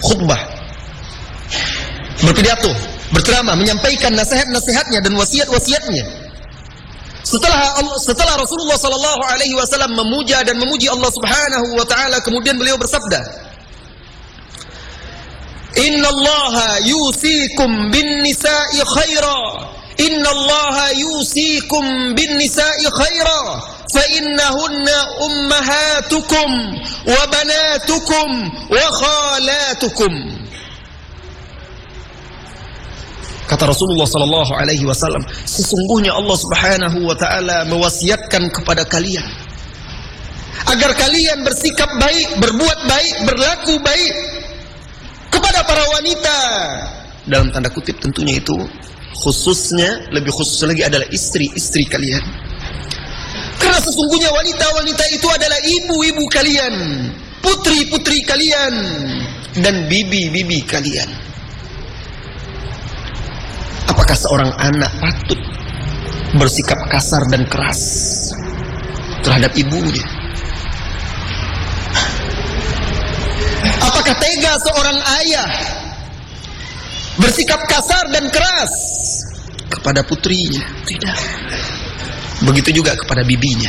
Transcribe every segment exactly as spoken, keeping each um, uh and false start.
khutbah, berpidato, berceramah, menyampaikan nasihat-nasihatnya dan wasiat-wasiatnya. Setelah setelah Rasulullah sallallahu alaihi wasallam memuja dan memuji Allah Subhanahu wa taala, kemudian beliau bersabda, "Innallaha yusikum bin nisa'i khaira. Innallaha yusikum bin nisa'i khaira. Fa innahunna ummahatukum wa banatukum wa khalatukum." Kata Rasulullah sallallahu alaihi wasallam, sesungguhnya Allah Subhanahu wa taala mewasiatkan kepada kalian agar kalian bersikap baik, berbuat baik, berlaku baik kepada para wanita. Dalam tanda kutip tentunya itu khususnya, lebih khusus lagi adalah istri-istri kalian. Karena sesungguhnya wanita-wanita itu adalah ibu-ibu kalian, putri-putri kalian, dan bibi-bibi kalian. Apakah seorang anak patut bersikap kasar dan keras terhadap ibunya? Apakah tega seorang ayah bersikap kasar dan keras kepada putrinya? Tidak. Begitu juga kepada bibinya.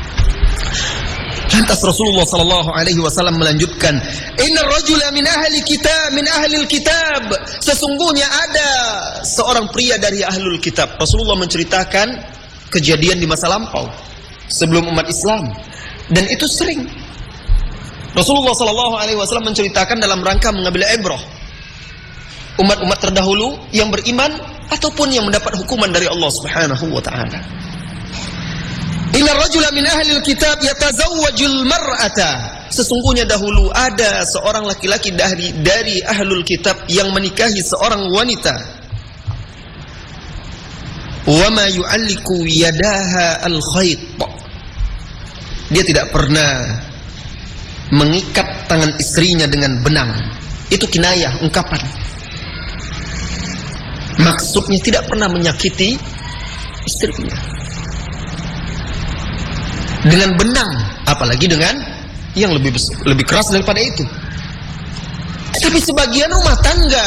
Lantas Rasulullah sallallahu alaihi wasallam melanjutkan, "Innar rajula min ahli kitab min ahlil kitab." Sesungguhnya ada seorang pria dari ahlul kitab. Rasulullah menceritakan kejadian di masa lampau sebelum umat Islam, dan itu sering Rasulullah sallallahu alaihi wasallam menceritakan dalam rangka mengambil ibrah umat-umat terdahulu yang beriman ataupun yang mendapat hukuman dari Allah Subhanahu wa taala. Inna rajula min ahlil kitab yatazawwajul mar'ata. Sesungguhnya dahulu ada seorang laki-laki dari dari ahlul kitab yang menikahi seorang wanita. Wa ma yu'alliku yadaha al-khayt. Dia tidak pernah mengikat tangan istrinya dengan benang. Itu kinayah, ungkapan. Maksudnya tidak pernah menyakiti istrinya dengan benang, apalagi dengan yang lebih besar, lebih keras daripada itu. Tapi sebagian rumah tangga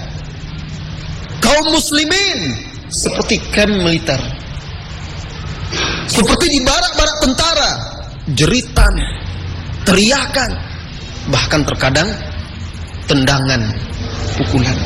kaum muslimin seperti kamp militer, seperti di barak-barak tentara, jeritan, teriakan, bahkan terkadang tendangan, pukulan.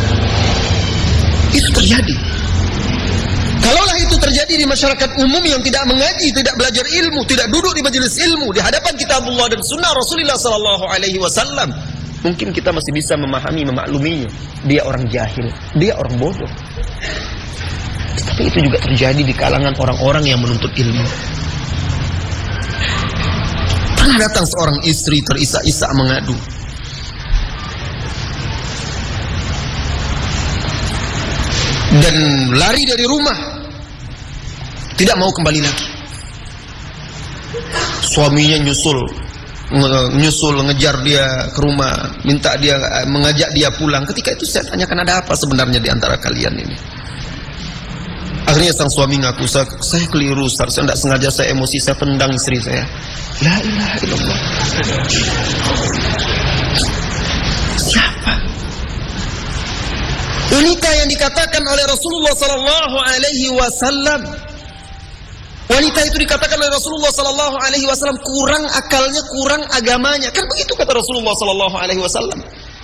Itu terjadi. Kalaulah itu terjadi di masyarakat umum yang tidak mengaji, tidak belajar ilmu, tidak duduk di majelis ilmu di hadapan kitabullah dan sunnah Rasulullah sallallahu alaihi wasallam, mungkin kita masih bisa memahami, memakluminya. Dia orang jahil, dia orang bodoh. Tapi itu juga terjadi di kalangan orang-orang yang menuntut ilmu. Pernah datang seorang istri terisak-isak mengadu. Dan lari dari rumah, tidak mau kembali lagi. Suaminya nyusul, nyusul ngejar dia ke rumah, minta dia, mengajak dia pulang. Ketika itu saya tanyakan, ada apa sebenarnya di antara kalian ini? Akhirnya sang suami ngaku, saya, saya keliru Ustaz, saya tidak sengaja, saya emosi, saya tendang istri saya. La ilaha illallah. Siapa? Wanita yang dikatakan oleh Rasulullah sallallahu alaihi wasallam, wanita itu dikatakan oleh Rasulullah sallallahu alaihi wasallam kurang akalnya, kurang agamanya. Kan begitu kata Rasulullah sallallahu alaihi wasallam.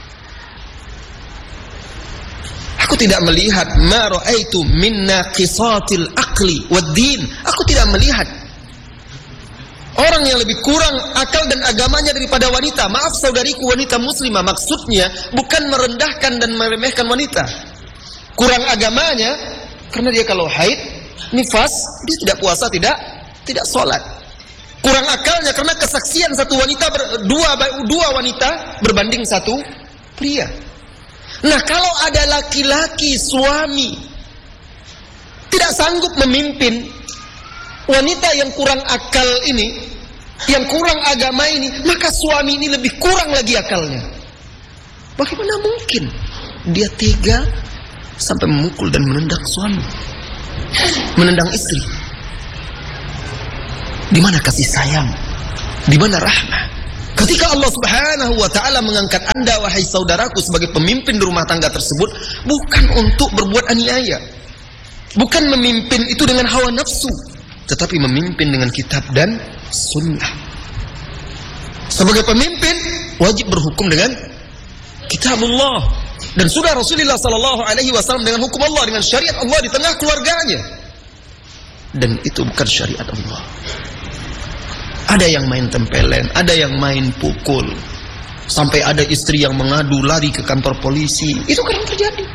Aku tidak melihat ma ra'aitu min naqisatil aqli wad din. Aku tidak melihat orang yang lebih kurang akal dan agamanya daripada wanita. Maaf saudariku wanita muslimah, maksudnya bukan merendahkan dan meremehkan wanita. Kurang agamanya karena dia kalau haid, nifas, dia tidak puasa, tidak tidak sholat. Kurang akalnya karena kesaksian satu wanita ber, dua dua wanita berbanding satu pria. Nah, kalau ada laki-laki suami tidak sanggup memimpin wanita yang kurang akal ini, yang kurang agama ini, maka suami ini lebih kurang lagi akalnya. Bagaimana mungkin dia tega sampai memukul dan menendang suami, menendang istri? Di mana kasih sayang? Di mana rahmah? Ketika Allah Subhanahu wa ta'ala mengangkat Anda, wahai saudaraku, sebagai pemimpin di rumah tangga tersebut, bukan untuk berbuat aniaya, bukan memimpin itu dengan hawa nafsu, tetapi memimpin dengan kitab dan sunnah. Sebagai pemimpin wajib berhukum dengan kitabullah dan sudah Rasulullah sallallahu alaihi wasallam dengan hukum Allah, dengan syariat Allah di tengah keluarganya. Dan itu bukan syariat Allah. Ada yang main tempelan, ada yang main pukul, sampai ada istri yang mengadu lari ke kantor polisi. Itu kan yang terjadi.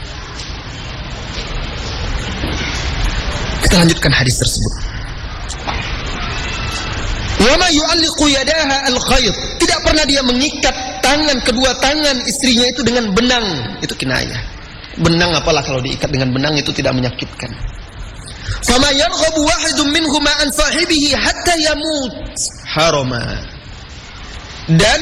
Kita lanjutkan hadis tersebut. Wa ma yu'alliqu yadaha al-khayt. Tidak pernah dia mengikat tangan, kedua tangan istrinya itu dengan benang. Itu kinayah. Benang apalah kalau diikat dengan benang itu tidak menyakitkan. Fama yarghabu wahidun minhuma an sahibihi hatta yamut harama. Dan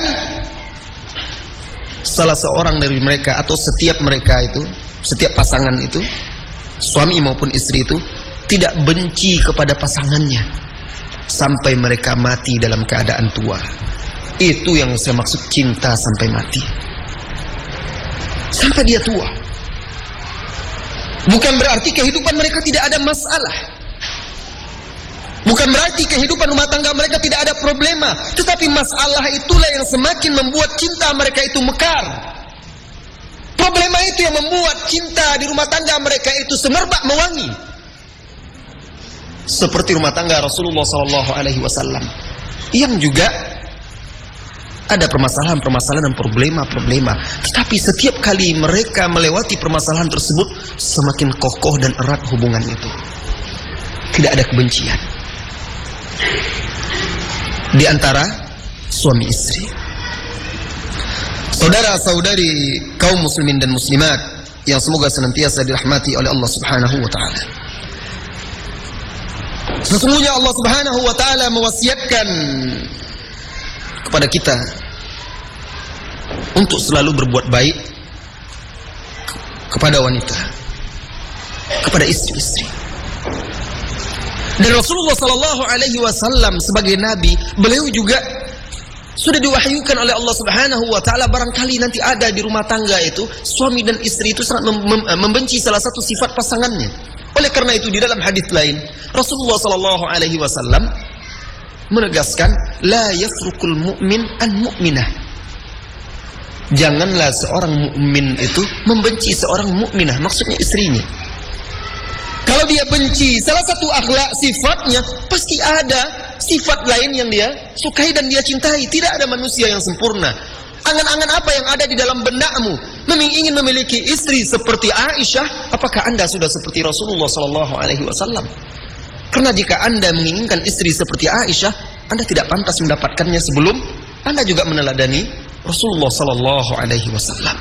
salah seorang dari mereka atau setiap mereka itu, setiap pasangan itu, suami maupun istri itu tidak benci kepada pasangannya sampai mereka mati dalam keadaan tua. Itu yang saya maksud cinta sampai mati. Sampai dia tua. Bukan berarti kehidupan mereka tidak ada masalah. Bukan berarti kehidupan rumah tangga mereka tidak ada problema. Tetapi masalah itulah yang semakin membuat cinta mereka itu mekar. Problema itu yang membuat cinta di rumah tangga mereka itu semerbak mewangi. Seperti rumah tangga Rasulullah sallallahu alaihi wasallam yang juga ada permasalahan-permasalahan dan problema-problema. Tetapi setiap kali mereka melewati permasalahan tersebut, semakin kokoh dan erat hubungan itu. Tidak ada kebencian di antara suami istri. Saudara-saudari kaum muslimin dan muslimat yang semoga senantiasa dirahmati oleh Allah Subhanahu wa taala. Sesungguhnya Allah Subhanahu wa taala mewasiatkan kepada kita untuk selalu berbuat baik kepada wanita, kepada istri-istri. Dan Rasulullah sallallahu alaihi wasallam sebagai nabi, beliau juga sudah diwahyukan oleh Allah Subhanahu wa taala, barangkali nanti ada di rumah tangga itu suami dan istri itu sangat mem mem membenci salah satu sifat pasangannya. Oleh karena itu di dalam hadis lain Rasulullah sallallahu alaihi wasallam menegaskan, la yafrukul mu'min an mu'minah. Janganlah seorang mukmin itu membenci seorang mukminah, maksudnya istrinya. Kalau dia benci salah satu akhlak sifatnya, pasti ada sifat lain yang dia sukai dan dia cintai. Tidak ada manusia yang sempurna. Angan-angan apa yang ada di dalam benakmu? Memang ingin memiliki istri seperti Aisyah, apakah Anda sudah seperti Rasulullah sallallahu alaihi wasallam? Karena jika Anda menginginkan istri seperti Aisyah, Anda tidak pantas mendapatkannya sebelum Anda juga meneladani Rasulullah sallallahu alaihi wasallam.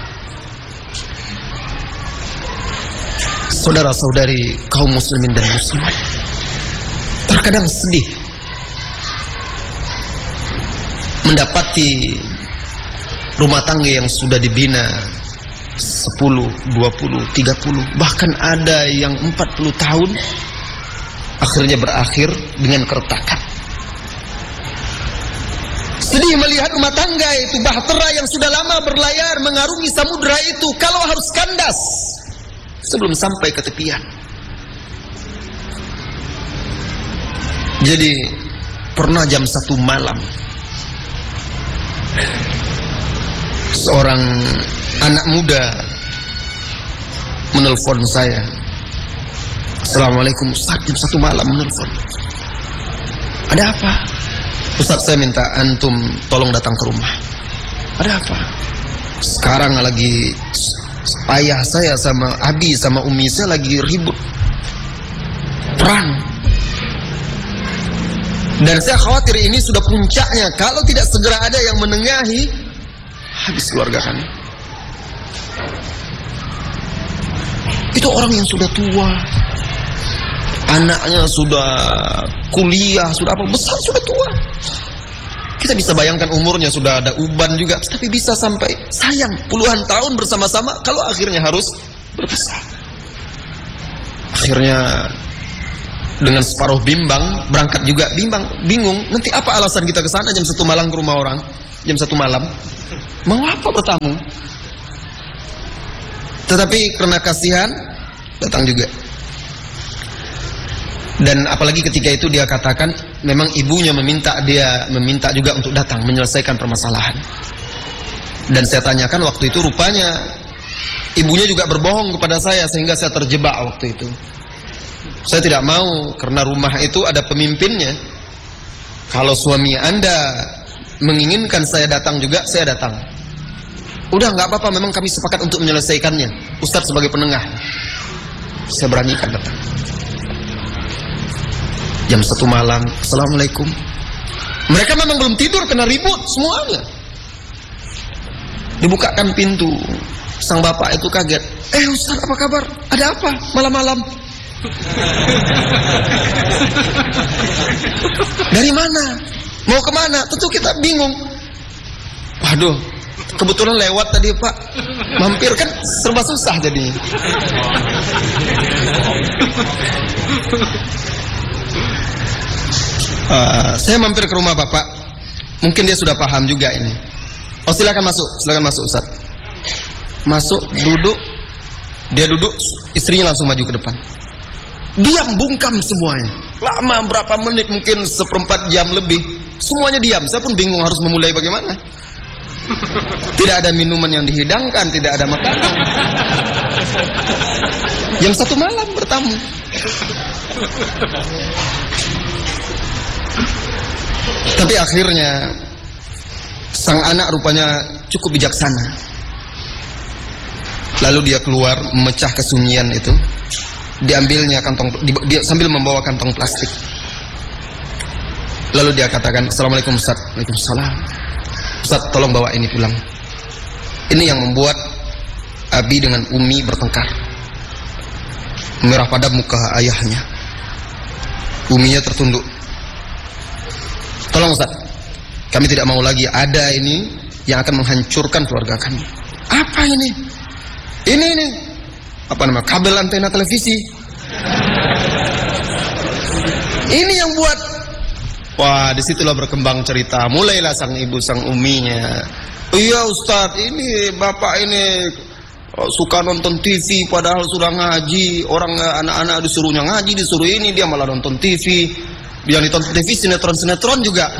Saudara-saudari kaum muslimin dan muslimat, terkadang sedih mendapati rumah tangga yang sudah dibina sepuluh, dua puluh, tiga puluh, bahkan ada yang empat puluh tahun akhirnya berakhir dengan keretakan. Sedih melihat rumah tangga itu, bahtera yang sudah lama berlayar mengarungi samudra itu, kalau harus kandas sebelum sampai ke tepian. Jadi pernah jam satu malam seorang anak muda menelpon saya. Assalamualaikum Ustaz, jam satu malam menelpon. Ada apa? Ustaz, saya minta antum tolong datang ke rumah. Ada apa? Sekarang lagi ayah saya sama abi sama umi saya lagi ribut, perang. Dan saya khawatir ini sudah puncaknya. Kalau tidak segera ada yang menengahi, habis keluarga kami. Itu orang yang sudah tua, anaknya sudah kuliah, sudah apa besar, sudah tua. Kita bisa bayangkan umurnya sudah ada uban juga, tapi bisa sampai sayang puluhan tahun bersama-sama, kalau akhirnya harus berpisah. Akhirnya dengan separuh bimbang, berangkat juga bimbang, bingung, nanti apa alasan kita ke sana jam satu malam ke rumah orang? jam satu malam. Mau apa bertamu? Tetapi karena kasihan datang juga. Dan apalagi ketika itu dia katakan memang ibunya meminta dia meminta juga untuk datang menyelesaikan permasalahan. Dan saya tanyakan waktu itu rupanya ibunya juga berbohong kepada saya sehingga saya terjebak waktu itu. Saya tidak mau karena rumah itu ada pemimpinnya. Kalau suami Anda menginginkan saya datang juga, saya datang. Udah nggak apa-apa, memang kami sepakat untuk menyelesaikannya. Ustadz sebagai penengah, saya beranikan datang. Jam satu malam, assalamualaikum. Mereka memang belum tidur kena ribut semuanya. Dibukakan pintu, sang bapak itu kaget. Eh Ustaz, apa kabar? Ada apa malam-malam? Dari mana? Mau kemana? Tentu kita bingung. Waduh, kebetulan lewat tadi Pak, mampir, kan serba susah jadinya. Uh, saya mampir ke rumah Bapak. Mungkin dia sudah paham juga ini. Oh silakan masuk, silakan masuk Ustaz. Masuk, duduk. Dia duduk, istrinya langsung maju ke depan. Diam bungkam semuanya. Lama berapa menit, mungkin seperempat jam lebih. Semuanya diam, saya pun bingung harus memulai bagaimana. Tidak ada minuman yang dihidangkan, tidak ada makanan. Jam satu malam bertamu. Tapi akhirnya sang anak rupanya cukup bijaksana. Lalu dia keluar memecah kesunyian itu. Diambilnya kantong, dia sambil membawa kantong plastik. Lalu dia katakan, assalamualaikum Ustaz. Waalaikumsalam. Ustaz, tolong bawa ini pulang. Ini yang membuat Abi dengan Umi bertengkar. Merah pada muka ayahnya. Uminya tertunduk. Tolong Ustaz, kami tidak mau lagi ada ini yang akan menghancurkan keluarga kami. Apa ini? Ini ini apa nama kabel antena televisi. Ini yang buat. Wah, disitulah berkembang cerita. Mulailah sang ibu, sang uminya. Iya Ustaz, ini bapak ini suka nonton T V padahal sudah ngaji. Orang anak-anak disuruhnya ngaji, disuruh ini, dia malah nonton T V. Yang ditonton T V sinetron-sinetron juga.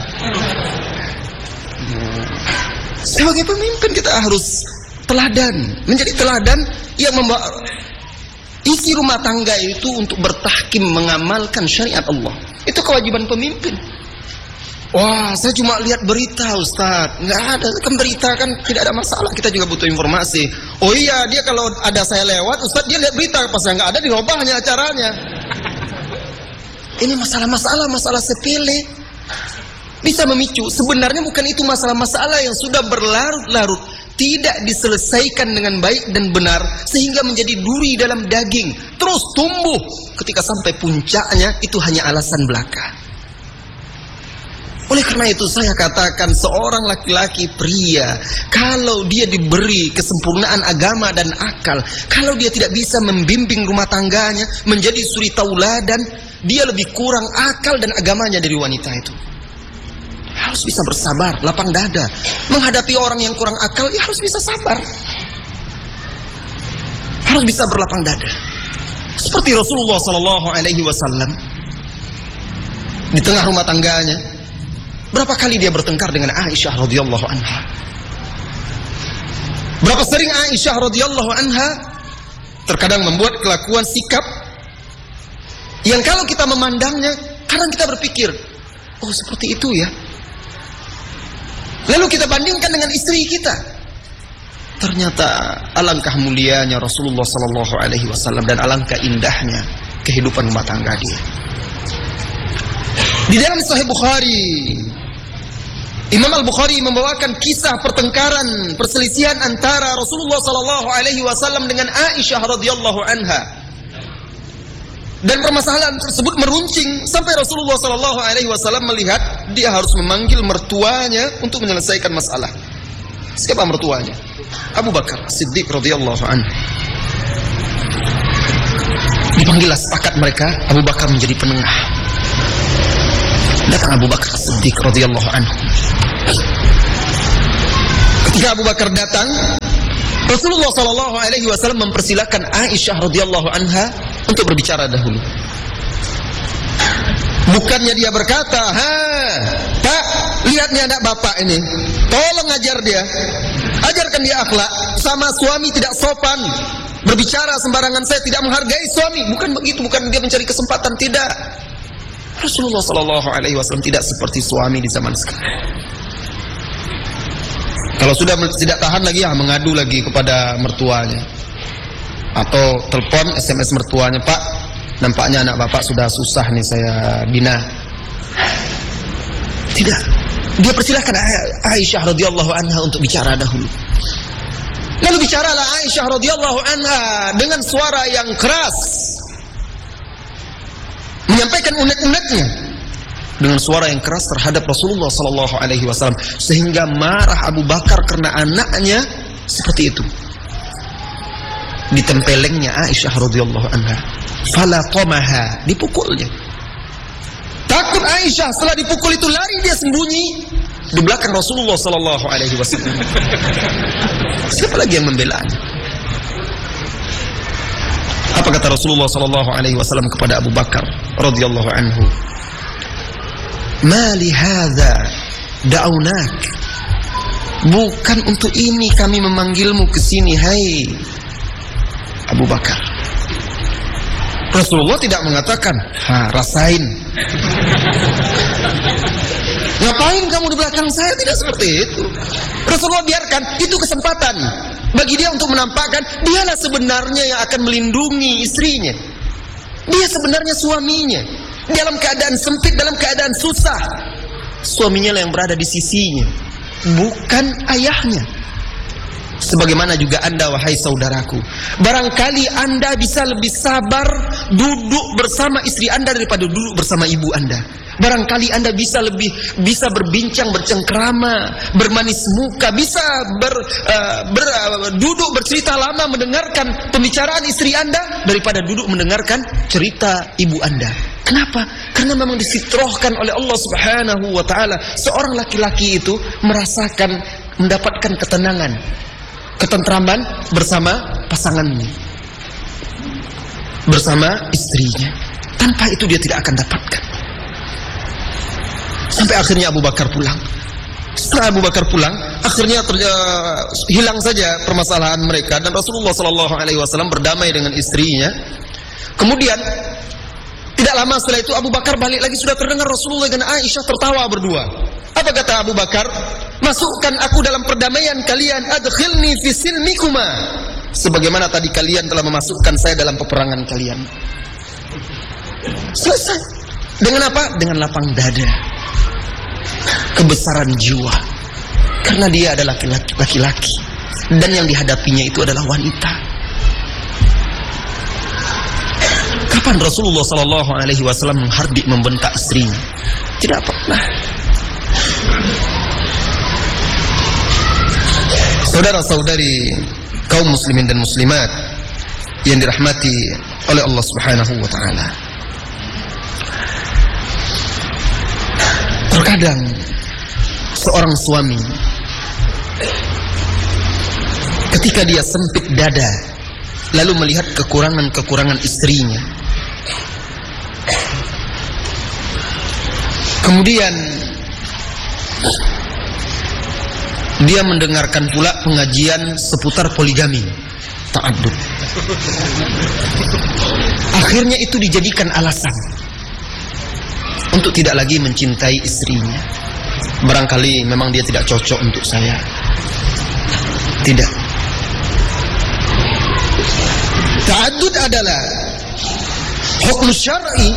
Sebagai pemimpin kita harus teladan, menjadi teladan yang membawa isi rumah tangga itu untuk bertahkim mengamalkan syariat Allah. Itu kewajiban pemimpin. Wah, saya cuma lihat berita Ustaz. Nggak ada, kan berita kan tidak ada masalah. Kita juga butuh informasi. Oh iya, dia kalau ada saya lewat, Ustaz dia lihat berita, pas saya nggak ada dirobahnya acaranya. Ini masalah-masalah, masalah sepele bisa memicu. Sebenarnya bukan itu masalah-masalah yang sudah berlarut-larut, tidak diselesaikan dengan baik dan benar, sehingga menjadi duri dalam daging, terus tumbuh. Ketika sampai puncaknya, itu hanya alasan belaka. Oleh karena itu saya katakan, seorang laki-laki pria, kalau dia diberi kesempurnaan agama dan akal, kalau dia tidak bisa membimbing rumah tangganya menjadi suri tauladan, dia lebih kurang akal dan agamanya dari wanita itu. Harus bisa bersabar, lapang dada. Menghadapi orang yang kurang akal, ya harus bisa sabar. Harus bisa berlapang dada. Seperti Rasulullah Sallallahu Alaihi Wasallam di tengah rumah tangganya, berapa kali dia bertengkar dengan Aisyah radhiyallahu anha. Berapa sering Aisyah radhiyallahu anha terkadang membuat kelakuan sikap yang kalau kita memandangnya, kadang kita berpikir, oh seperti itu ya. Lalu kita bandingkan dengan istri kita. Ternyata alangkah mulianya Rasulullah Sallallahu Alaihi Wasallam dan alangkah indahnya kehidupan rumah tangga dia. Di dalam Sahih Bukhari, Imam Al-Bukhari membawakan kisah pertengkaran, perselisihan antara Rasulullah Sallallahu Alaihi Wasallam dengan Aisyah radhiyallahu anha. Dan permasalahan tersebut meruncing sampai Rasulullah Sallallahu Alaihi Wasallam melihat dia harus memanggil mertuanya untuk menyelesaikan masalah. Siapa mertuanya? Abu Bakar Siddiq radhiyallahu anhu. Dipanggillah, sepakat mereka. Abu Bakar menjadi penengah. Datang Abu Bakar Siddiq radhiyallahu anhu. Ketika Abu Bakar datang, Rasulullah Shallallahu Alaihi Wasallam mempersilahkan Aisyah radhiyallahu anha untuk berbicara dahulu. Bukannya dia berkata, ha, Pak, lihat nih anak bapak ini, tolong ajar dia, ajarkan dia akhlak, sama suami tidak sopan, berbicara sembarangan, saya tidak menghargai suami. Bukan begitu, bukan dia mencari kesempatan, tidak. Rasulullah Shallallahu Alaihi Wasallam tidak seperti suami di zaman sekarang. Kalau sudah tidak tahan lagi, ya mengadu lagi kepada mertuanya, atau telepon S M S mertuanya, Pak, nampaknya anak bapak sudah susah nih saya bina. Tidak, dia persilahkan Aisyah radhiyallahu anha untuk bicara dahulu. Lalu bicaralah Aisyah radhiyallahu anha dengan suara yang keras, menyampaikan unek-uneknya dengan suara yang keras terhadap Rasulullah sallallahu alaihi wasallam, sehingga marah Abu Bakar karena anaknya seperti itu. Ditempelengnya Aisyah radhiyallahu anha, falaqamaha, dipukulnya. Takut Aisyah setelah dipukul itu lari dia sembunyi di belakang Rasulullah sallallahu alaihi wasallam. Siapa lagi yang membelanya? Apa kata Rasulullah sallallahu alaihi wasallam kepada Abu Bakar radhiyallahu anhu? Ma li hadza da'unak. Bukan untuk ini kami memanggilmu ke sini, hai Abu Bakar. Rasulullah tidak mengatakan, ha, rasain. Ngapain kamu di belakang saya? Tidak seperti itu. Rasulullah biarkan, itu kesempatan bagi dia untuk menampakkan dialah sebenarnya yang akan melindungi istrinya. Dia sebenarnya suaminya. Dalam keadaan sempit, dalam keadaan susah, suaminya lah yang berada di sisinya, bukan ayahnya. Sebagaimana juga Anda, wahai saudaraku, barangkali Anda bisa lebih sabar duduk bersama istri Anda daripada duduk bersama ibu Anda. Barangkali Anda bisa lebih bisa berbincang, bercengkrama, bermanis muka, bisa ber, uh, ber, uh, duduk bercerita lama mendengarkan pembicaraan istri Anda daripada duduk mendengarkan cerita ibu Anda. Kenapa? Karena memang disitrohkan oleh Allah Subhanahu wa taala, seorang laki-laki itu merasakan mendapatkan ketenangan, ketentraman bersama pasangannya, bersama istrinya. Tanpa itu dia tidak akan dapatkan. Sampai akhirnya Abu Bakar pulang. Setelah Abu Bakar pulang, akhirnya ter, uh, hilang saja permasalahan mereka, dan Rasulullah Shallallahu Alaihi Wasallam berdamai dengan istrinya. Kemudian tidak lama setelah itu Abu Bakar balik lagi, sudah terdengar Rasulullah dan Aisyah tertawa berdua. Apa kata Abu Bakar? Masukkan aku dalam perdamaian kalian, adkhilni fi silmikuma, sebagaimana tadi kalian telah memasukkan saya dalam peperangan kalian. Selesai. Dengan apa? Dengan lapang dada, kebesaran jiwa, karena dia adalah laki-laki dan yang dihadapinya itu adalah wanita. Kapan Rasulullah Sallallahu Alaihi Wasallam menghardik, membentak istrinya? Tidak pernah. Saudara-saudari kaum muslimin dan muslimat yang dirahmati oleh Allah Subhanahu wa taala, terkadang seorang suami ketika dia sempit dada lalu melihat kekurangan-kekurangan istrinya, kemudian dia mendengarkan pula pengajian seputar poligami, ta'addud. Akhirnya itu dijadikan alasan untuk tidak lagi mencintai istrinya. Barangkali memang dia tidak cocok untuk saya. Tidak. Ta'addud adalah hukum syar'i,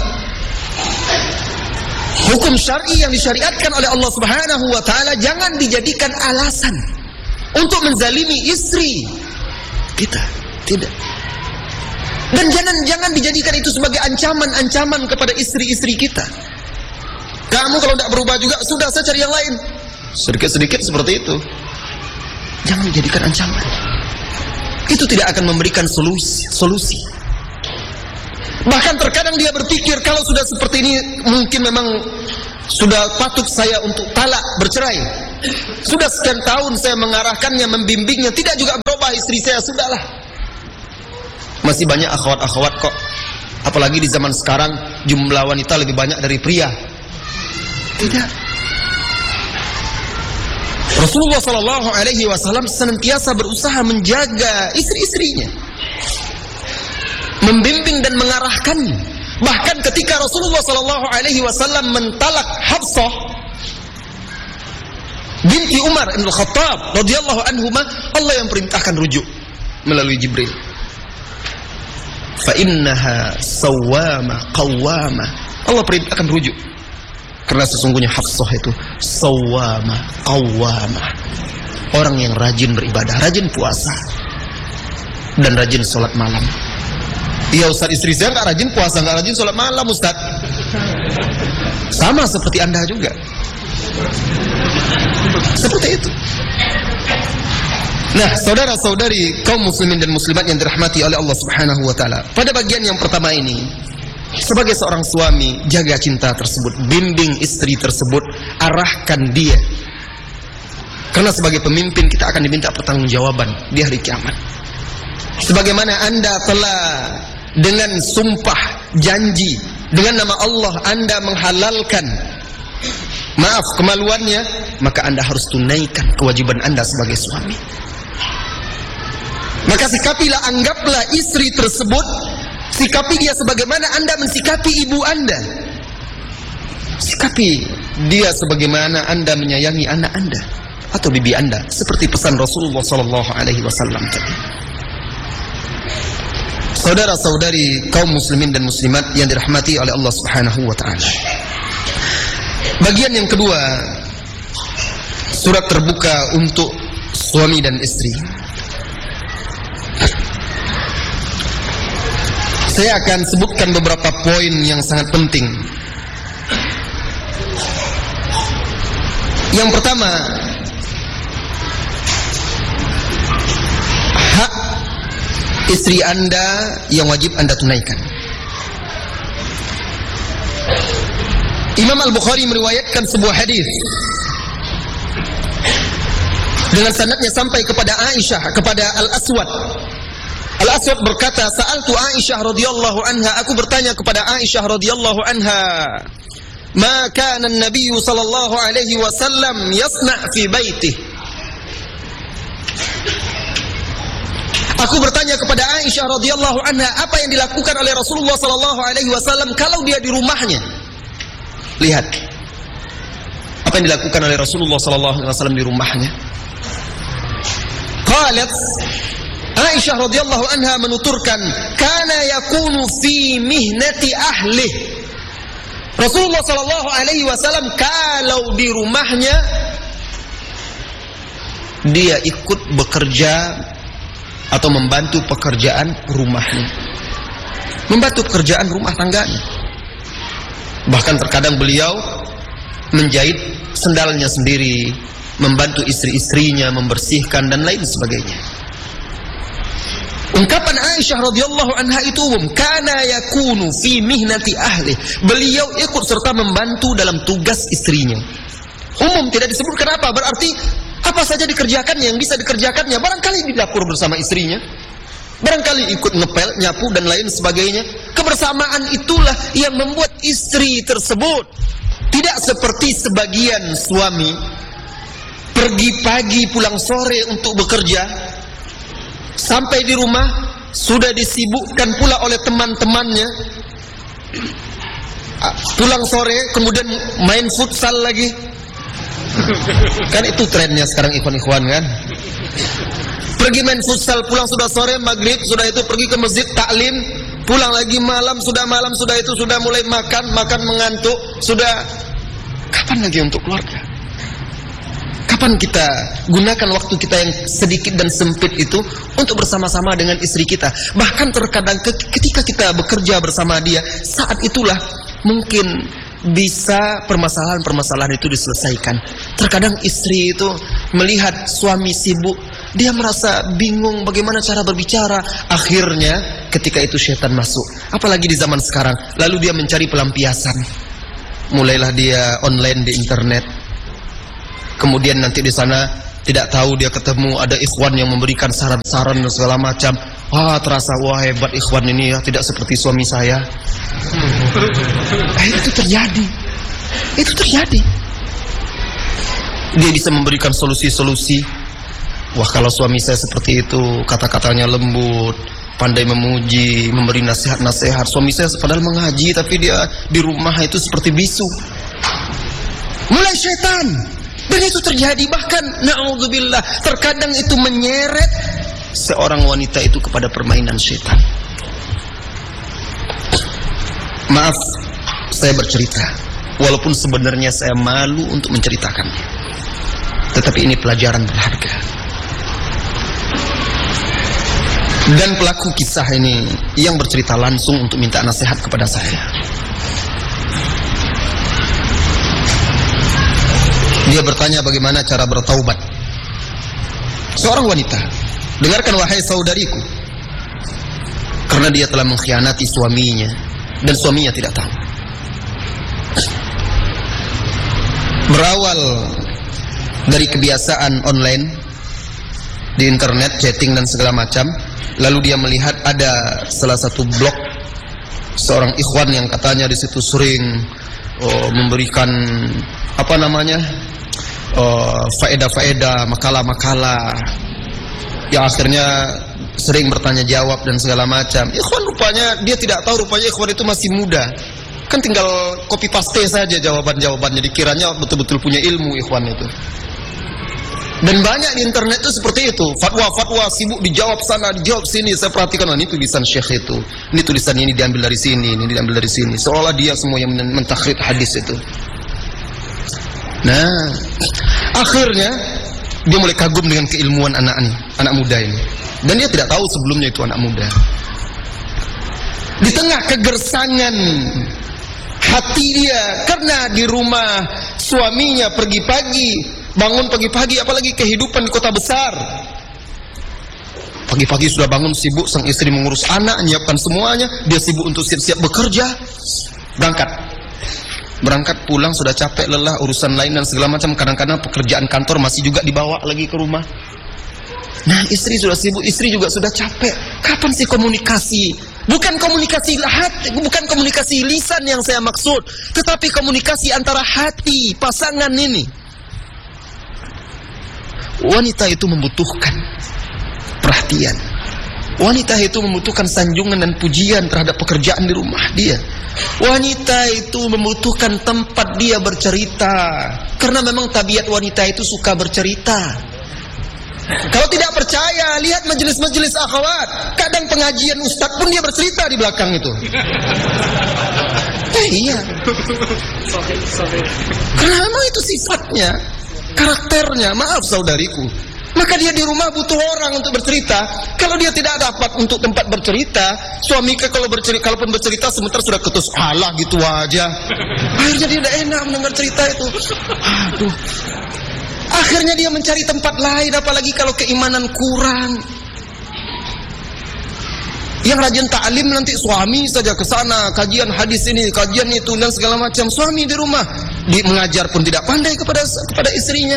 hukum syar'i yang disyariatkan oleh Allah Subhanahu wa taala, jangan dijadikan alasan untuk menzalimi istri kita. Tidak. Dan jangan jangan dijadikan itu sebagai ancaman-ancaman kepada istri-istri kita. Kamu kalau tidak berubah juga, sudah saya cari yang lain. Sedikit-sedikit seperti itu. Jangan dijadikan ancaman. Itu tidak akan memberikan solusi. solusi. Bahkan terkadang dia berpikir, kalau sudah seperti ini mungkin memang sudah patut saya untuk talak, bercerai. Sudah sekian tahun saya mengarahkannya, membimbingnya, tidak juga berubah istri saya. Sudahlah. Masih banyak akhwat-akhwat kok. Apalagi di zaman sekarang jumlah wanita lebih banyak dari pria. Tidak. Rasulullah Shallallahu Alaihi Wasallam senantiasa berusaha menjaga istri-istrinya, membimbing dan mengarahkannya. Bahkan ketika Rasulullah Shallallahu Alaihi Wasallam mentalak Hafsah binti Umar bin Khattab radhiyallahu anhuma, Allah yang perintahkan rujuk melalui Jibril. Fa innaha sawwama qawwama. Allah perintahkan rujuk karena sesungguhnya Hafsah itu sawwama qawwama, orang yang rajin beribadah, rajin puasa dan rajin sholat malam. Iya Ustaz, istri saya nggak rajin puasa, nggak rajin sholat malam Ustaz. Sama seperti Anda juga. Seperti itu. Nah, saudara-saudari kaum muslimin dan muslimat yang dirahmati oleh Allah Subhanahu wa taala. Pada bagian yang pertama ini, sebagai seorang suami, jaga cinta tersebut, bimbing istri tersebut, arahkan dia. Karena sebagai pemimpin kita akan diminta pertanggungjawaban di hari kiamat. Sebagaimana Anda telah dengan sumpah janji dengan nama Allah Anda menghalalkan maaf kemaluannya, maka Anda harus tunaikan kewajiban Anda sebagai suami. Maka sikapilah, anggaplah istri tersebut, sikapi dia sebagaimana Anda mensikapi ibu Anda. Sikapi dia sebagaimana Anda menyayangi anak Anda atau bibi Anda, seperti pesan Rasulullah Sallallahu Alaihi Wasallam tadi. Saudara-saudari kaum muslimin dan muslimat yang dirahmati oleh Allah Subhanahu wa taala. Bagian yang kedua, surat terbuka untuk suami dan istri. Saya akan sebutkan beberapa poin yang sangat penting. Yang pertama, hak istri Anda yang wajib Anda tunaikan. Imam Al-Bukhari meriwayatkan sebuah hadis dengan sanadnya sampai kepada Aisyah, kepada Al-Aswad. Al-Aswad berkata, "Sa'altu Aisyah radhiyallahu anha, aku bertanya kepada Aisyah radhiyallahu anha, ma kana an-nabiy sallallahu alaihi wasallam yasna' fi baitih." Aku bertanya kepada Aisyah radhiyallahu anha, apa yang dilakukan oleh Rasulullah sallallahu alaihi wasallam kalau dia di rumahnya? Lihat apa yang dilakukan oleh Rasulullah sallallahu alaihi wasallam di rumahnya. Qalat Aisyah radhiyallahu anha menuturkan, kana yakunu fi mihnati ahli. Rasulullah sallallahu alaihi wasallam kalau di rumahnya dia ikut bekerja atau membantu pekerjaan rumahnya, membantu pekerjaan rumah tangganya. Bahkan terkadang beliau menjahit sendalnya sendiri, membantu istri-istrinya membersihkan dan lain sebagainya. Ungkapan Aisyah radhiyallahu anha itu umum, kana yakunu fi mihnati ahli. Beliau ikut serta membantu dalam tugas istrinya. Umum, tidak disebutkan apa, berarti apa saja dikerjakannya, yang bisa dikerjakannya. Barangkali di dapur bersama istrinya, barangkali ikut ngepel, nyapu dan lain sebagainya. Kebersamaan itulah yang membuat istri tersebut tidak seperti sebagian suami pergi pagi pulang sore untuk bekerja, sampai di rumah sudah disibukkan pula oleh teman-temannya, pulang sore kemudian main futsal lagi. Kan itu trennya sekarang ikhwan-ikhwan kan. Pergi main futsal, pulang sudah sore, maghrib sudah itu pergi ke masjid taklim, pulang lagi malam, sudah malam sudah itu sudah mulai makan, makan mengantuk, sudah. Kapan lagi untuk keluarga? Kapan kita gunakan waktu kita yang sedikit dan sempit itu untuk bersama-sama dengan istri kita? Bahkan terkadang ketika kita bekerja bersama dia, saat itulah mungkin bisa permasalahan-permasalahan itu diselesaikan. Terkadang istri itu melihat suami sibuk, dia merasa bingung bagaimana cara berbicara. Akhirnya ketika itu syaitan masuk. Apalagi di zaman sekarang, lalu dia mencari pelampiasan. Mulailah dia online di internet. Kemudian nanti di sana tidak tahu dia ketemu ada ikhwan yang memberikan saran-saran dan segala macam. Wah, terasa wah hebat ikhwan ini ya, tidak seperti suami saya. Eh, itu terjadi. Itu terjadi. Dia bisa memberikan solusi-solusi. Wah, kalau suami saya seperti itu, kata-katanya lembut, pandai memuji, memberi nasihat-nasihat. Suami saya padahal mengaji, tapi dia di rumah itu seperti bisu. Mulai syaitan. Dan itu terjadi, bahkan na'udzubillah, terkadang itu menyeret seorang wanita itu kepada permainan syaitan. Maaf, saya bercerita, walaupun sebenarnya saya malu untuk menceritakannya, tetapi ini pelajaran berharga. Dan pelaku kisah ini yang bercerita langsung untuk minta nasihat kepada saya. Dia bertanya bagaimana cara bertaubat. Seorang wanita, dengarkan wahai saudariku, karena dia telah mengkhianati suaminya dan suaminya tidak tahu. Berawal dari kebiasaan online di internet, chatting dan segala macam, lalu dia melihat ada salah satu blog seorang ikhwan yang katanya di situ sering oh, memberikan apa namanya oh, faedah-faedah, makalah-makalah yang akhirnya sering bertanya jawab dan segala macam. Ikhwan rupanya dia tidak tahu, rupanya ikhwan itu masih muda, kan tinggal copy paste saja jawaban-jawabannya, dikiranya betul-betul punya ilmu ikhwan itu. Dan banyak di internet itu seperti itu, fatwa-fatwa sibuk dijawab sana, dijawab sini. Saya perhatikan, oh, ini tulisan syekh itu, ini tulisan ini diambil dari sini, ini diambil dari sini, seolah dia semua yang mentakhrij hadis itu. Nah, akhirnya dia mulai kagum dengan keilmuan anak ini, anak muda ini, dan dia tidak tahu sebelumnya itu anak muda. Di tengah kegersangan hati dia, karena di rumah suaminya pergi pagi, bangun pagi-pagi, apalagi kehidupan di kota besar. Pagi-pagi sudah bangun sibuk, sang istri mengurus anak, menyiapkan semuanya, dia sibuk untuk siap-siap bekerja, berangkat. Berangkat pulang sudah capek, lelah, urusan lain dan segala macam. Kadang-kadang pekerjaan kantor masih juga dibawa lagi ke rumah. Nah, istri sudah sibuk, istri juga sudah capek. Kapan sih komunikasi? Bukan komunikasi hati, bukan komunikasi lisan yang saya maksud, tetapi komunikasi antara hati pasangan ini. Wanita itu membutuhkan perhatian. Wanita itu membutuhkan sanjungan dan pujian terhadap pekerjaan di rumah dia. Wanita itu membutuhkan tempat dia bercerita, karena memang tabiat wanita itu suka bercerita. Kalau tidak percaya, lihat majelis-majelis akhwat. Kadang pengajian ustadz pun dia bercerita di belakang itu. Eh, iya. Karena memang itu sifatnya, karakternya. Maaf saudariku, maka dia di rumah butuh orang untuk bercerita. Kalau dia tidak dapat untuk tempat bercerita, suami kalau bercerita, kalaupun bercerita sebentar sudah ketus, alah gitu aja. Akhirnya dia udah enak mendengar cerita itu. Aduh. Akhirnya dia mencari tempat lain, apalagi kalau keimanan kurang. Yang rajin ta'lim nanti suami saja ke sana, kajian hadis ini, kajian itu dan segala macam. Suami di rumah, di mengajar pun tidak pandai kepada kepada istrinya.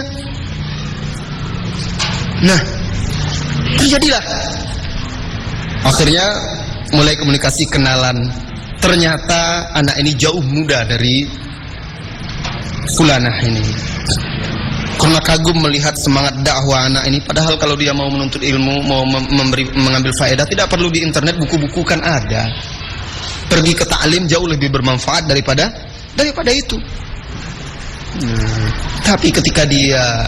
Nah, terjadilah. Akhirnya mulai komunikasi, kenalan. Ternyata anak ini jauh muda dari fulanah ini. Karena kagum melihat semangat dakwah anak ini, padahal kalau dia mau menuntut ilmu, mau memberi, mengambil faedah, tidak perlu di internet, buku-buku kan ada. Pergi ke ta'lim jauh lebih bermanfaat daripada daripada itu. Hmm. Tapi ketika dia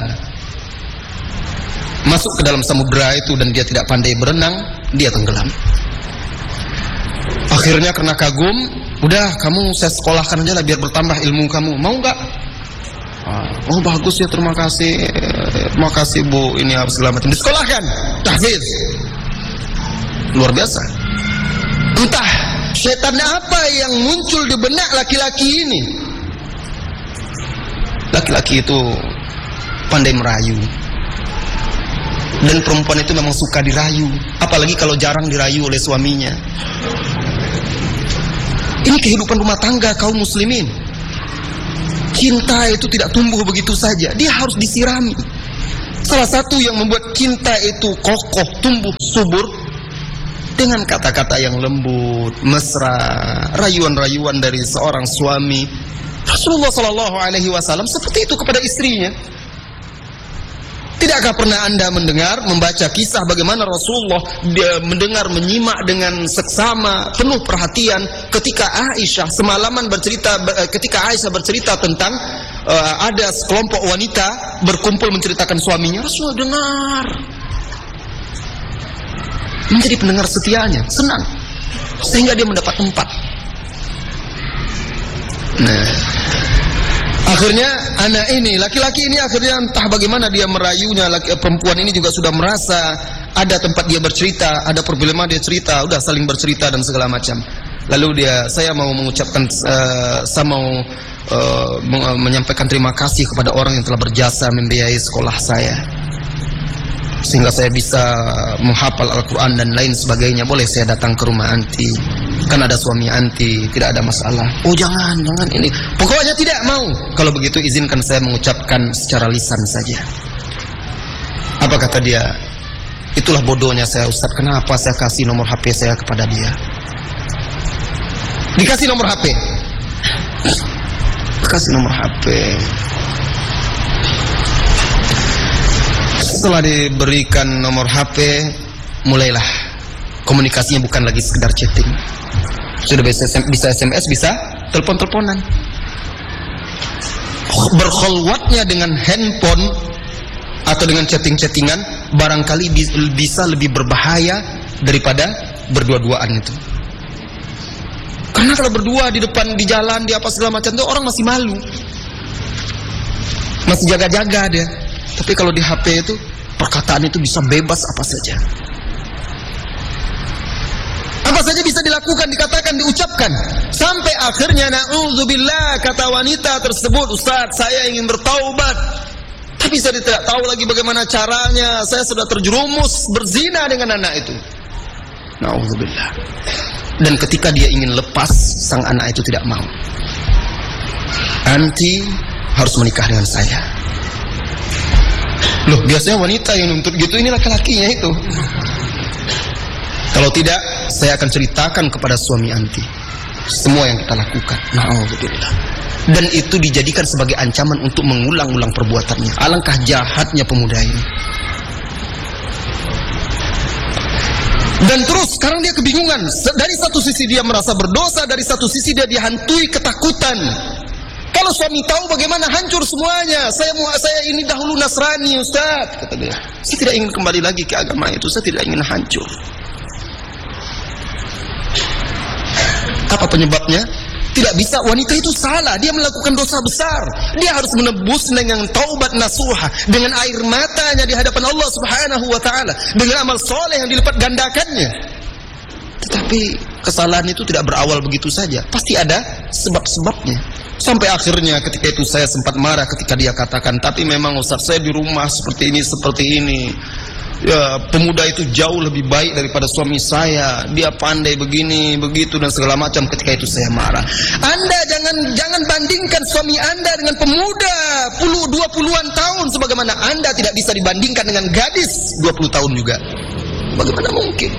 masuk ke dalam samudera itu dan dia tidak pandai berenang, dia tenggelam. Akhirnya karena kagum, udah kamu saya sekolahkan aja lah biar bertambah ilmu kamu, mau nggak? Oh bagus ya, terima kasih, terima kasih bu, ini harus segala macam disekolahkan, tahfiz, luar biasa. Entah setan apa yang muncul di benak laki-laki ini. Laki-laki itu pandai merayu, dan perempuan itu memang suka dirayu, apalagi kalau jarang dirayu oleh suaminya. Ini kehidupan rumah tangga kaum muslimin. Cinta itu tidak tumbuh begitu saja, dia harus disirami. Salah satu yang membuat cinta itu kokoh, tumbuh subur, dengan kata-kata yang lembut, mesra, rayuan-rayuan dari seorang suami. Rasulullah Shallallahu Alaihi Wasallam seperti itu kepada istrinya. Tidakkah pernah Anda mendengar, membaca kisah bagaimana Rasulullah dia mendengar, menyimak dengan seksama, penuh perhatian ketika Aisyah semalaman bercerita, ketika Aisyah bercerita tentang uh, ada sekelompok wanita berkumpul menceritakan suaminya. Rasulullah dengar, menjadi pendengar setianya, senang, sehingga dia mendapat tempat. Nah, akhirnya anak ini, laki-laki ini akhirnya entah bagaimana dia merayunya, laki, perempuan ini juga sudah merasa ada tempat dia bercerita, ada problema dia cerita, udah saling bercerita dan segala macam. Lalu dia, saya mau mengucapkan, uh, saya mau uh, menyampaikan terima kasih kepada orang yang telah berjasa membiayai sekolah saya, sehingga saya bisa menghafal Al-Quran dan lain sebagainya. Boleh saya datang ke rumah anti? Kan ada suami anti, tidak ada masalah. Oh jangan, jangan ini. Pokoknya tidak mau. Kalau begitu izinkan saya mengucapkan secara lisan saja. Apa kata dia? Itulah bodohnya saya, Ustaz. Kenapa saya kasih nomor H P saya kepada dia? Dikasih nomor H P. Kasih nomor H P. Setelah diberikan nomor H P, mulailah komunikasinya bukan lagi sekedar chatting. Sudah bisa, bisa S M S, bisa telepon-teleponan. Berkhulwatnya dengan handphone atau dengan chatting-chattingan barangkali bisa lebih berbahaya daripada berdua-duaan itu. Karena kalau berdua di depan, di jalan, di apa segala macam itu orang masih malu, masih jaga-jaga dia. Tapi kalau di H P itu perkataan itu bisa bebas apa saja. Apa saja bisa dilakukan, dikatakan, diucapkan. Sampai akhirnya na'udzubillah, kata wanita tersebut, Ustaz, saya ingin bertaubat, tapi saya tidak tahu lagi bagaimana caranya. Saya sudah terjerumus berzina dengan anak itu. Na'udzubillah. Dan ketika dia ingin lepas, sang anak itu tidak mau. Anti harus menikah dengan saya. Loh, biasanya wanita yang nuntut gitu, ini laki-lakinya itu. Kalau tidak, saya akan ceritakan kepada suami anti semua yang kita lakukan. Na'udzubillah. Dan itu dijadikan sebagai ancaman untuk mengulang-ulang perbuatannya. Alangkah jahatnya pemuda ini. Dan terus sekarang dia kebingungan. Dari satu sisi dia merasa berdosa, dari satu sisi dia dihantui ketakutan. Kalau suami tahu bagaimana hancur semuanya. Saya mau saya ini dahulu Nasrani, Ustaz, kata dia. Saya tidak ingin kembali lagi ke agama itu. Saya tidak ingin hancur. Apa penyebabnya? Tidak bisa, wanita itu salah, dia melakukan dosa besar. Dia harus menebus dengan taubat nasuha, dengan air matanya di hadapan Allah Subhanahu wa taala, dengan amal soleh yang dilipat gandakannya. Tetapi kesalahan itu tidak berawal begitu saja, pasti ada sebab-sebabnya. Sampai akhirnya ketika itu saya sempat marah ketika dia katakan, tapi memang Ustaz, saya di rumah seperti ini, seperti ini. Ya, pemuda itu jauh lebih baik daripada suami saya. Dia pandai begini, begitu dan segala macam. Ketika itu saya marah. Anda jangan jangan bandingkan suami Anda dengan pemuda puluh dua puluhan tahun, sebagaimana Anda tidak bisa dibandingkan dengan gadis dua puluh tahun juga. Bagaimana mungkin?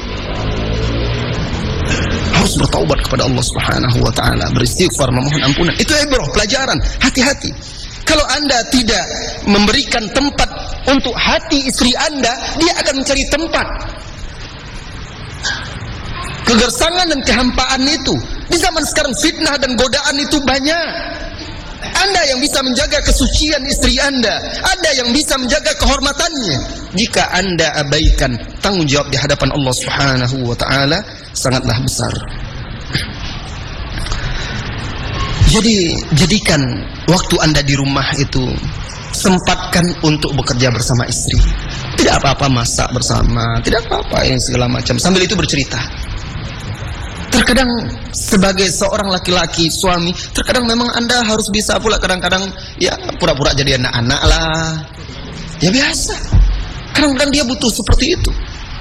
Harus bertaubat kepada Allah Subhanahu wa taala, beristighfar, memohon ampunan. Itu ibrah, pelajaran. Hati-hati. Kalau Anda tidak memberikan tempat untuk hati istri Anda, dia akan mencari tempat. Kegersangan dan kehampaan itu. Di zaman sekarang fitnah dan godaan itu banyak. Anda yang bisa menjaga kesucian istri Anda, Anda yang bisa menjaga kehormatannya. Jika Anda abaikan, tanggung jawab di hadapan Allah Subhanahu wa taala sangatlah besar. Jadi jadikan waktu Anda di rumah itu, sempatkan untuk bekerja bersama istri. Tidak apa-apa masak bersama, tidak apa-apa yang segala macam. Sambil itu bercerita. Terkadang sebagai seorang laki-laki, suami, terkadang memang Anda harus bisa pula kadang-kadang ya pura-pura jadi anak-anak lah. Ya biasa. Kadang-kadang dia butuh seperti itu.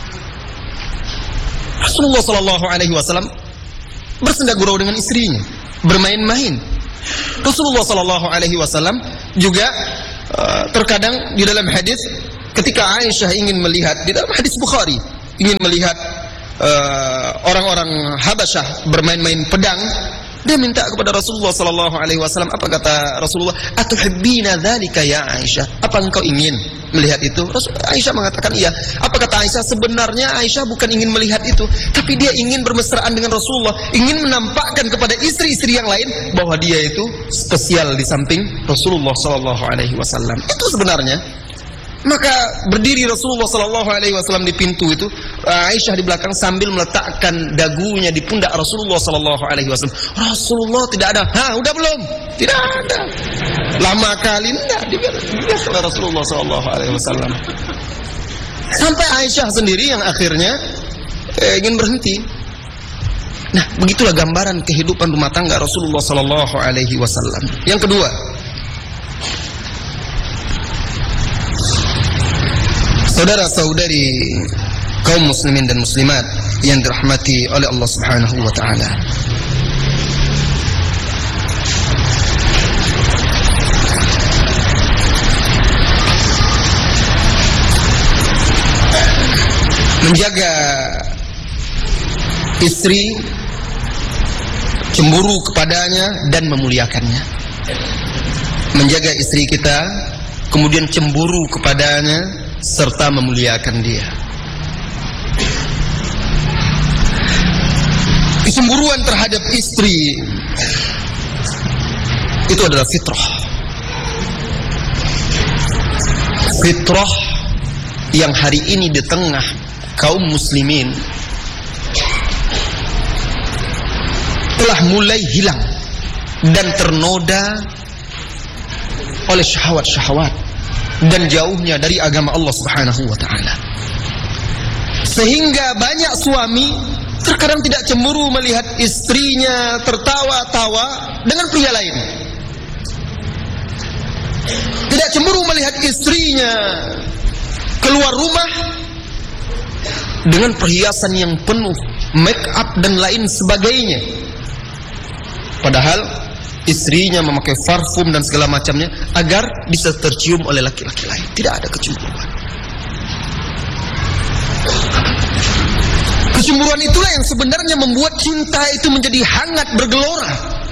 Rasulullah Shallallahu Alaihi Wasallam bersenda gurau dengan istrinya, bermain-main. Rasulullah sallallahu alaihi wasallam juga uh, terkadang di dalam hadis ketika Aisyah ingin melihat, di dalam hadis Bukhari, ingin melihat uh, orang-orang Habasyah bermain-main pedang, dia minta kepada Rasulullah sallallahu alaihi wasallam. Apa kata Rasulullah? Atuhibbina dzalika ya Aisyah? Apa engkau ingin melihat itu? Rasul, Aisyah mengatakan iya. Apa kata Aisyah? Sebenarnya Aisyah bukan ingin melihat itu, tapi dia ingin bermesraan dengan Rasulullah, ingin menampakkan kepada istri-istri yang lain bahwa dia itu spesial di samping Rasulullah sallallahu alaihi wasallam. Itu sebenarnya. Maka berdiri Rasulullah sallallahu alaihi wasallam di pintu itu, Aisyah di belakang sambil meletakkan dagunya di pundak Rasulullah sallallahu alaihi wasallam. Rasulullah tidak ada. Ha, udah belum? Tidak ada. Lama kali enggak dibiarkan oleh Rasulullah sallallahu alaihi wasallam. Sampai Aisyah sendiri yang akhirnya eh, ingin berhenti. Nah, begitulah gambaran kehidupan rumah tangga Rasulullah sallallahu alaihi wasallam. Yang kedua, saudara-saudari kaum muslimin dan muslimat yang dirahmati oleh Allah Subhanahu wa taala. Menjaga istri, cemburu kepadanya dan memuliakannya. Menjaga istri kita, kemudian cemburu kepadanya serta memuliakan dia. Kecemburuan terhadap istri itu adalah fitrah. Fitrah yang hari ini di tengah kaum muslimin telah mulai hilang dan ternoda oleh syahwat-syahwat dan jauhnya dari agama Allah Subhanahu wa taala. Sehingga banyak suami terkadang tidak cemburu melihat istrinya tertawa-tawa dengan pria lain. Tidak cemburu melihat istrinya keluar rumah dengan perhiasan yang penuh, make up dan lain sebagainya. Padahal istrinya memakai parfum dan segala macamnya agar bisa tercium oleh laki-laki lain. Tidak ada kecemburuan. Kecemburuan itulah yang sebenarnya membuat cinta itu menjadi hangat bergelora.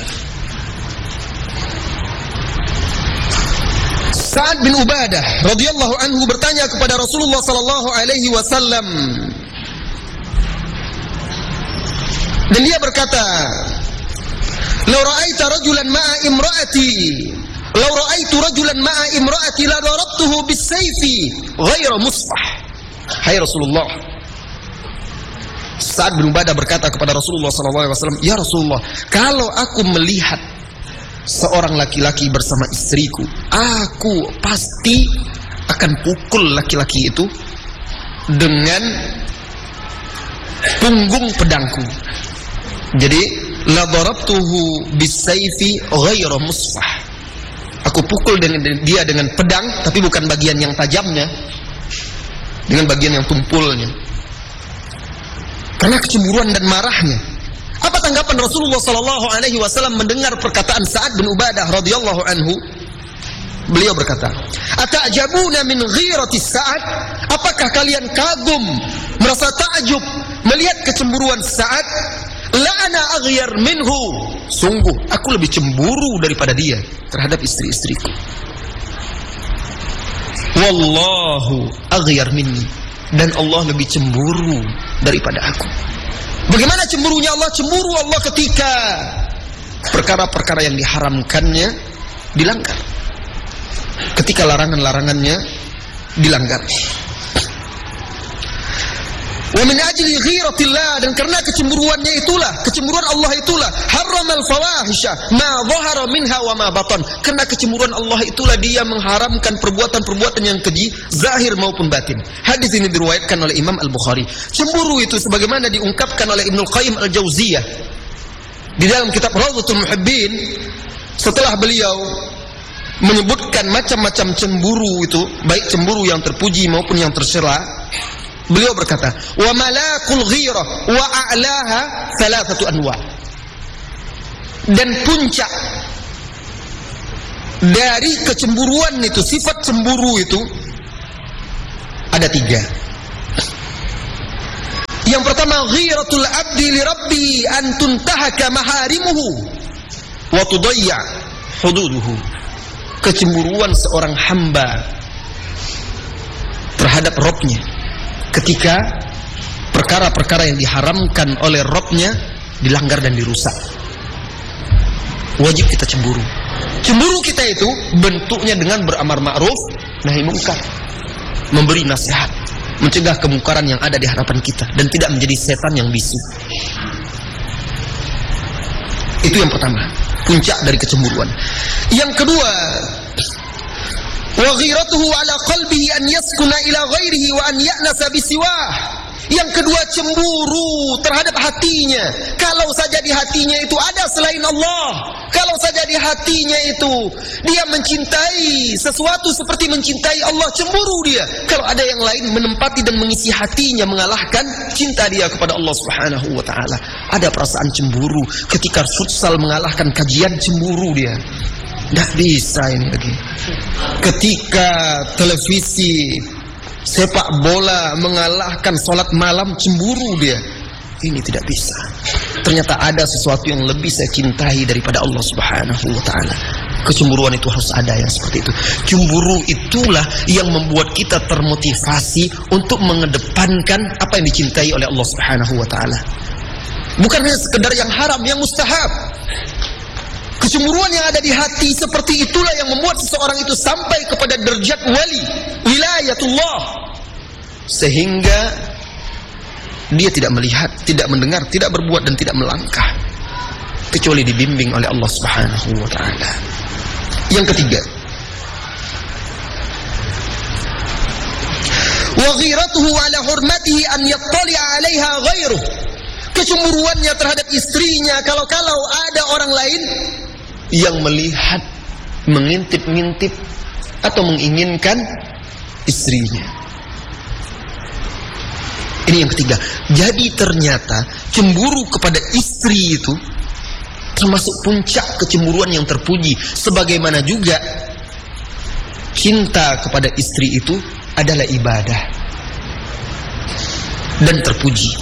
Sa'ad bin Ubadah radhiyallahu anhu bertanya kepada Rasulullah sallallahu alaihi wasallam, dan dia berkata, "Law ra'aita rajulan ma'a imra'ati, law ra'aitu rajulan ma'a imra'ati la darabtuhu bis-sayfi ghairu musfah." Hai Rasulullah, Sa'ad bin Ubadah berkata kepada Rasulullah sallallahu alaihi wasallam, "Ya Rasulullah, kalau aku melihat seorang laki-laki bersama istriku, aku pasti akan pukul laki-laki itu dengan punggung pedangku." Jadi la darabtuhu bisayfi ghairu musfah. Aku pukul dengan dia dengan pedang, tapi bukan bagian yang tajamnya, dengan bagian yang tumpulnya. Karena kecemburuan dan marahnya. Apa tanggapan Rasulullah sallallahu alaihi wasallam mendengar perkataan Sa'ad bin Ubadah radhiyallahu anhu? Beliau berkata, "Ata'jabuna min ghirati Sa'ad?" Apakah kalian kagum, merasa takjub melihat kecemburuan Sa'ad? "La ana aghyar minhu." Sungguh aku lebih cemburu daripada dia terhadap istri-istriku. "Wallahu aghyar minni." Dan Allah lebih cemburu daripada aku. Bagaimana cemburunya Allah? Cemburu Allah ketika perkara-perkara yang diharamkannya dilanggar, ketika larangan-larangannya dilanggar. Wa min ajli ghiratillah, dan karena kecemburuannya itulah, kecemburuan Allah itulah, haramal fawahisha ma dhahara minha wa ma batan. Karena kecemburuan Allah itulah dia mengharamkan perbuatan-perbuatan yang keji, zahir maupun batin. Hadis ini diriwayatkan oleh Imam Al-Bukhari. Cemburu itu sebagaimana diungkapkan oleh Ibnu Qayyim Al-Jauziyah di dalam kitab Rawdatul Muhibbin, setelah beliau menyebutkan macam-macam cemburu itu, baik cemburu yang terpuji maupun yang tercela, beliau berkata, "Wa malakul ghirah wa a'laha thalathatu anwa." Dan puncak dari kecemburuan itu, sifat cemburu itu ada tiga. Yang pertama, ghiratul abdi li rabbi an tuntahaka maharimuhu wa tudayya hududuhu. Kecemburuan seorang hamba terhadap Rabbnya ketika perkara-perkara yang diharamkan oleh Rabbnya dilanggar dan dirusak. Wajib kita cemburu. Cemburu kita itu bentuknya dengan beramar ma'ruf nahi mungkar, memberi nasihat, mencegah kemungkaran yang ada di hadapan kita, dan tidak menjadi setan yang bisu. Itu yang pertama, puncak dari kecemburuan. Yang kedua, wa ghiratuhu ala qalbihi an yaskuna ila ghairihi wa an ya'nasa bisiwah. Yang kedua, cemburu terhadap hatinya. Kalau saja di hatinya itu ada selain Allah, kalau saja di hatinya itu dia mencintai sesuatu seperti mencintai Allah, cemburu dia. Kalau ada yang lain menempati dan mengisi hatinya mengalahkan cinta dia kepada Allah Subhanahu wa taala. Ada perasaan cemburu ketika futsal mengalahkan kajian, cemburu dia. Tidak bisa ini lagi. Ketika televisi sepak bola mengalahkan sholat malam, cemburu dia. Ini tidak bisa. Ternyata ada sesuatu yang lebih saya cintai daripada Allah Subhanahu wa taala. Kecemburuan itu harus ada yang seperti itu. Cemburu itulah yang membuat kita termotivasi untuk mengedepankan apa yang dicintai oleh Allah Subhanahu wa taala. Bukan hanya sekedar yang haram, yang mustahab. Kecemburuan yang ada di hati seperti itulah yang membuat seseorang itu sampai kepada derajat wali, wilayatullah, sehingga dia tidak melihat, tidak mendengar, tidak berbuat dan tidak melangkah kecuali dibimbing oleh Allah Subhanahu wa taala. Yang ketiga, wa ghiratuhu ala hurmatihi an yattali'a 'alaiha ghairuh. Kecemburuannya terhadap istrinya kalau-kalau ada orang lain yang melihat, mengintip-ngintip atau menginginkan istrinya. Ini yang ketiga. Jadi ternyata cemburu kepada istri itu termasuk puncak kecemburuan yang terpuji. Sebagaimana juga cinta kepada istri itu adalah ibadah dan terpuji.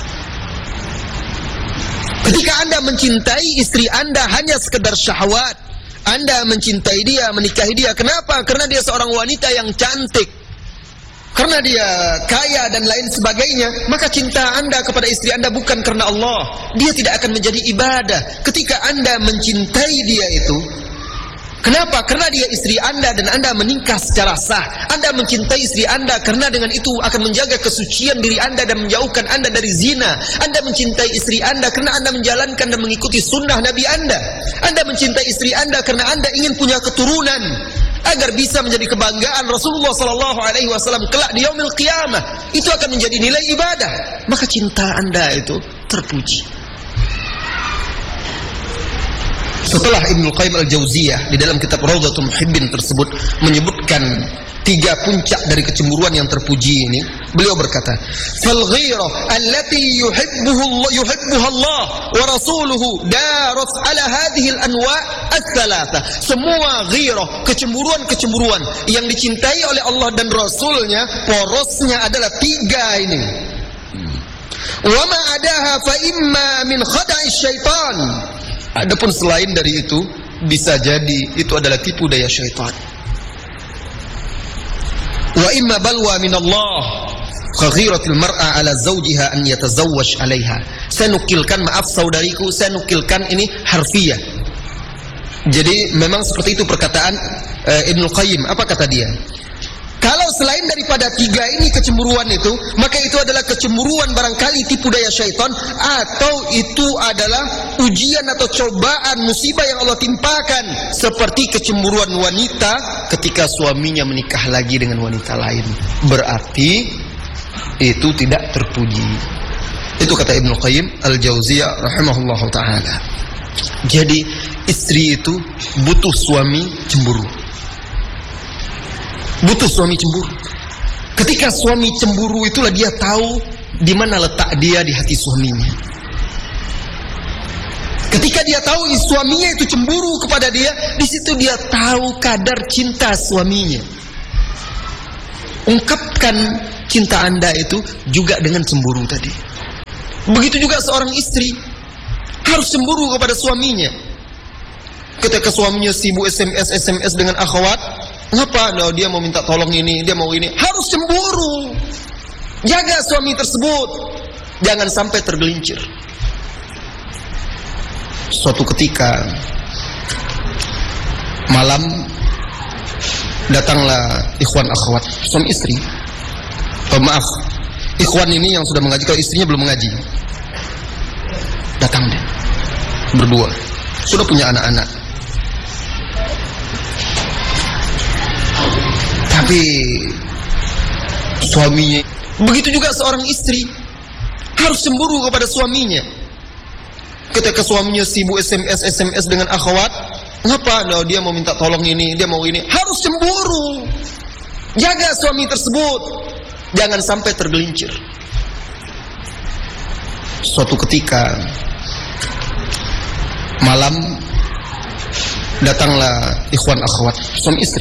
Ketika Anda mencintai istri Anda hanya sekedar syahwat, Anda mencintai dia, menikahi dia, kenapa? Karena dia seorang wanita yang cantik, karena dia kaya dan lain sebagainya, maka cinta Anda kepada istri Anda bukan karena Allah. Dia tidak akan menjadi ibadah. Ketika Anda mencintai dia itu, kenapa? Karena dia istri Anda dan Anda menikah secara sah. Anda mencintai istri Anda karena dengan itu akan menjaga kesucian diri Anda dan menjauhkan Anda dari zina. Anda mencintai istri Anda karena Anda menjalankan dan mengikuti sunnah Nabi Anda. Anda mencintai istri Anda karena Anda ingin punya keturunan agar bisa menjadi kebanggaan Rasulullah sallallahu alaihi wasallam kelak di yaumil qiyamah. Itu akan menjadi nilai ibadah. Maka cinta Anda itu terpuji. Setelah Ibnu Qayyim al-Jauziyah di dalam kitab Rawdatul Muhibbin tersebut menyebutkan tiga puncak dari kecemburuan yang terpuji ini, beliau berkata, "Fal ghirah allati yuhibbuhu Allah yuhibbuha Allah wa rasuluhu darat ala hadhihi al-anwa' ats-tsalatsa." Semua ghirah, kecemburuan-kecemburuan yang dicintai oleh Allah dan Rasulnya, porosnya adalah tiga ini. Wa ma adaha fa imma min khada'i syaitan. Adapun selain dari itu, bisa jadi itu adalah tipu daya syaitan. Wa imma balwa min Allah, kaghiratil mar'a ala zawjiha an yatazawwaj 'alaiha. Saya nukilkan, maaf saudariku, saya nukilkan ini harfiah. Jadi memang seperti itu perkataan uh, Ibnu Qayyim. Apa kata dia? Kalau selain daripada tiga ini kecemburuan itu, maka itu adalah kecemburuan barangkali tipu daya syaitan, atau itu adalah ujian atau cobaan musibah yang Allah timpakan, seperti kecemburuan wanita ketika suaminya menikah lagi dengan wanita lain. Berarti itu tidak terpuji. Itu kata Ibnu Qayyim al-Jauziyah rahimahullahu ta'ala. Jadi istri itu butuh suami cemburu, butuh suami cemburu. Ketika suami cemburu, itulah dia tahu di mana letak dia di hati suaminya. Ketika dia tahu suaminya itu cemburu kepada dia, di situ dia tahu kadar cinta suaminya. Ungkapkan cinta Anda itu juga dengan cemburu tadi. Begitu juga seorang istri harus cemburu kepada suaminya. Ketika suaminya sibuk S M S S M S dengan akhwat, ngapa? No, dia mau minta tolong ini, dia mau ini, harus cemburu. Jaga suami tersebut, jangan sampai tergelincir. Suatu ketika malam datanglah ikhwan akhwat, suami istri. Oh, maaf, ikhwan ini yang sudah mengaji, kalau istrinya belum mengaji. Datang deh, berdua, sudah punya anak-anak. Tapi suaminya, begitu juga seorang istri harus cemburu kepada suaminya. Ketika suaminya sibuk S M S S M S dengan akhwat, ngapa? No, dia mau minta tolong ini, dia mau ini, harus cemburu. Jaga suami tersebut, jangan sampai tergelincir. Suatu ketika malam datanglah ikhwan akhwat, suami istri.